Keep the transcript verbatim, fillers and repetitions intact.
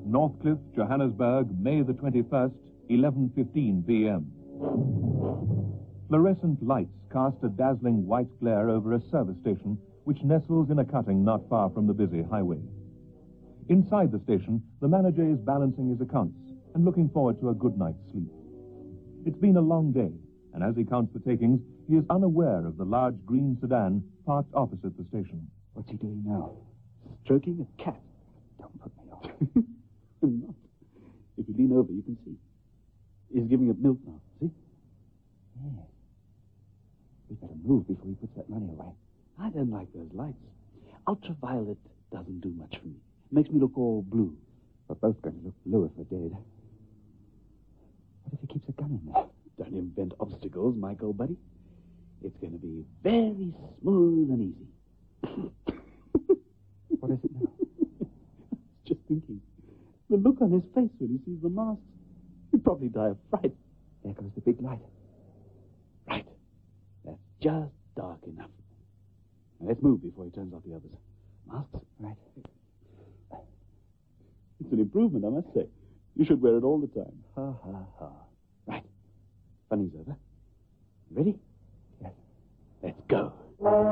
Northcliffe, Johannesburg, May the twenty-first, eleven fifteen p m Fluorescent lights cast a dazzling white glare over a service station which nestles in a cutting not far from the busy highway. Inside the station, the manager is balancing his accounts and looking forward to a good night's sleep. It's been a long day, and as he counts the takings, he is unaware of the large green sedan parked opposite the station. What's he doing now? Stroking a cat. Don't put me off. I'm not. If you lean over, you can see. He's giving it milk now, see? Yeah. We better move before he puts that money away. I don't like those lights. Ultraviolet doesn't do much for me. It makes me look all blue. We're both going to look blue if we're dead. What if he keeps a gun in there? Don't invent obstacles, Mike, old buddy. It's going to be very smooth and easy. What is it now? Just thinking. The look on his face when he sees the masks. He'd probably die of fright. There goes the big light. Right. That's just dark enough. Now let's move before he turns off the others. Masks? Right. It's an improvement, I must say. You should wear it all the time. Ha, ha, ha. Right. Funny's over. Ready? Yes. Let's go.